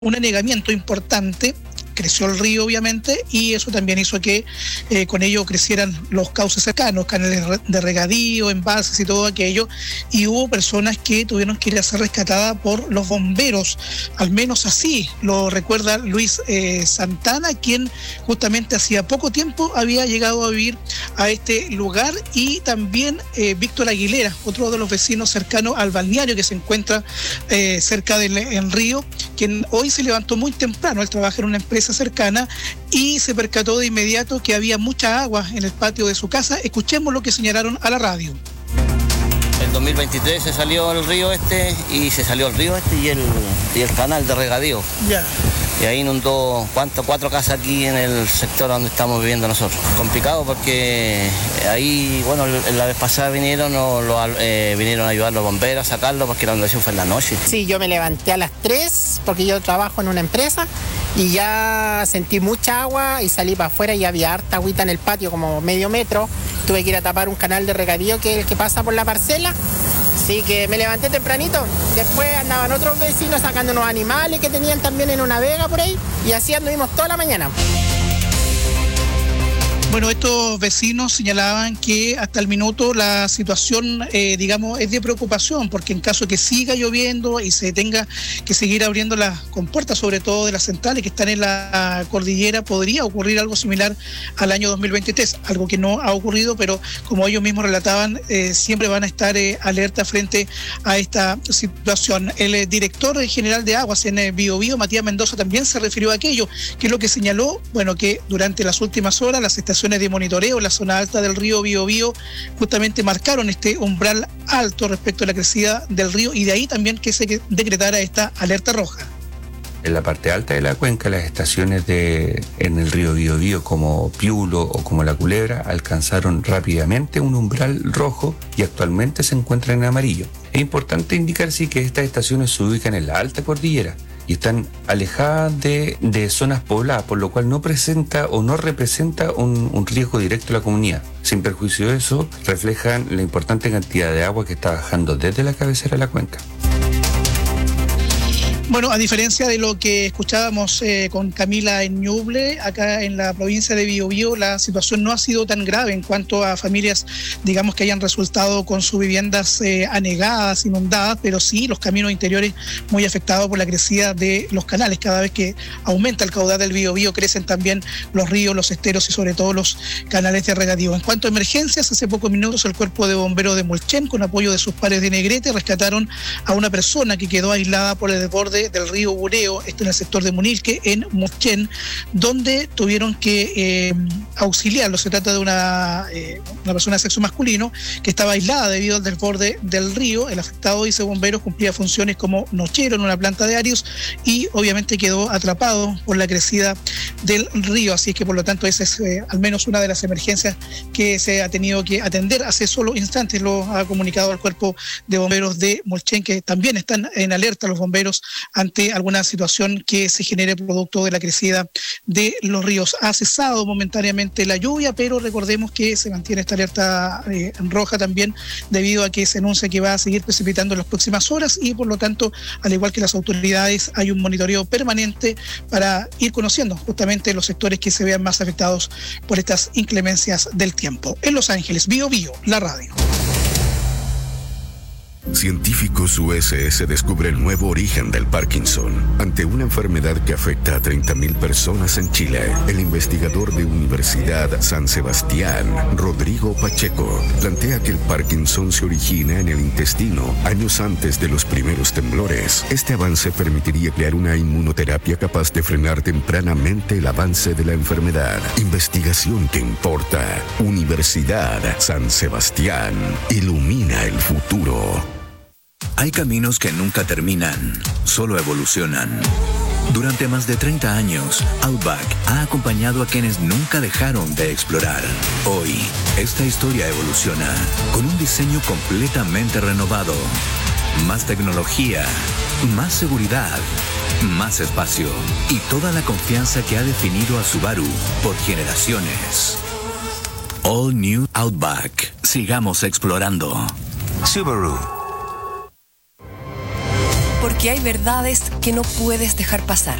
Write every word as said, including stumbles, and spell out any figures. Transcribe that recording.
un anegamiento importante. Creció el río, obviamente, y eso también hizo que eh, con ello crecieran los cauces cercanos, canales de regadío, embalses y todo aquello, y hubo personas que tuvieron que ir a ser rescatadas por los bomberos, al menos así lo recuerda Luis eh, Santana, quien justamente hacía poco tiempo había llegado a vivir a este lugar, y también eh, Víctor Aguilera, otro de los vecinos cercanos al balneario que se encuentra eh, cerca del el río, quien hoy se levantó muy temprano. Él trabaja en una empresa cercana y se percató de inmediato que había mucha agua en el patio de su casa. Escuchemos lo que señalaron a la radio. El dos mil veintitrés se salió el río este y se salió el río este y el, y el canal de regadío. Ya. Y ahí inundó ¿cuánto? cuatro casas aquí en el sector donde estamos viviendo nosotros. Complicado porque ahí, bueno, la vez pasada vinieron, o lo, eh, vinieron a ayudar los bomberos a sacarlo porque la inundación fue en la noche. Sí, yo me levanté a las tres porque yo trabajo en una empresa y ya sentí mucha agua y salí para afuera y había harta agüita en el patio, como medio metro. Tuve que ir a tapar un canal de regadío que es el que pasa por la parcela. Así que me levanté tempranito. Después andaban otros vecinos sacando unos animales que tenían también en una vega por ahí. Y así anduvimos toda la mañana. Bueno, estos vecinos señalaban que hasta el minuto la situación, eh, digamos, es de preocupación, porque en caso que siga lloviendo y se tenga que seguir abriendo las compuertas, sobre todo de las centrales que están en la cordillera, podría ocurrir algo similar al año dos mil veintitrés, algo que no ha ocurrido, pero como ellos mismos relataban, eh, siempre van a estar eh, alerta frente a esta situación. El eh, director general de Aguas en eh, Bio Bio, Matías Mendoza, también se refirió a aquello, que es lo que señaló, bueno, que durante las últimas horas las estaciones de monitoreo en la zona alta del río Biobío justamente marcaron este umbral alto respecto a la crecida del río, y de ahí también que se decretara esta alerta roja. En la parte alta de la cuenca, las estaciones de, en el río Biobío como Piulo o como La Culebra alcanzaron rápidamente un umbral rojo y actualmente se encuentran en amarillo. Es importante indicar sí que estas estaciones se ubican en la alta cordillera y están alejadas de, de zonas pobladas, por lo cual no presenta o no representa un, un riesgo directo a la comunidad. Sin perjuicio de eso, reflejan la importante cantidad de agua que está bajando desde la cabecera de la cuenca. Bueno, a diferencia de lo que escuchábamos eh, con Camila en Ñuble, acá en la provincia de Biobío, la situación no ha sido tan grave en cuanto a familias, digamos, que hayan resultado con sus viviendas eh, anegadas, inundadas, pero sí los caminos interiores muy afectados por la crecida de los canales. Cada vez que aumenta el caudal del Biobío, crecen también los ríos, los esteros y sobre todo los canales de regadío. En cuanto a emergencias, hace pocos minutos el Cuerpo de Bomberos de Mulchen, con apoyo de sus pares de Negrete, rescataron a una persona que quedó aislada por el desborde del río Bureo, esto en el sector de Munilque, en Mulchen, donde tuvieron que eh, auxiliarlo. Se trata de una, eh, una persona de sexo masculino que estaba aislada debido al desborde del río. El afectado, dice bomberos, cumplía funciones como nochero en una planta de Arius y obviamente quedó atrapado por la crecida del río. Así que por lo tanto esa es eh, al menos una de las emergencias que se ha tenido que atender. Hace solo instantes lo ha comunicado el Cuerpo de Bomberos de Mulchen, que también están en alerta los bomberos ante alguna situación que se genere producto de la crecida de los ríos. Ha cesado momentáneamente la lluvia, pero recordemos que se mantiene esta alerta eh, roja también debido a que se anuncia que va a seguir precipitando en las próximas horas, y por lo tanto, al igual que las autoridades, hay un monitoreo permanente para ir conociendo justamente los sectores que se vean más afectados por estas inclemencias del tiempo. En Los Ángeles, Bio Bio, la radio. Científicos U S S descubre el nuevo origen del Parkinson. Ante una enfermedad que afecta a treinta mil personas en Chile, el investigador de Universidad San Sebastián, Rodrigo Pacheco, plantea que el Parkinson se origina en el intestino años antes de los primeros temblores. Este avance permitiría crear una inmunoterapia capaz de frenar tempranamente el avance de la enfermedad. Investigación que importa. Universidad San Sebastián. Ilumina el futuro. Hay caminos que nunca terminan, solo evolucionan. Durante más de treinta años, Outback ha acompañado a quienes nunca dejaron de explorar. Hoy, esta historia evoluciona con un diseño completamente renovado. Más tecnología, más seguridad, más espacio y toda la confianza que ha definido a Subaru por generaciones. All New Outback. Sigamos explorando. Subaru. porque hay verdades que no puedes dejar pasar.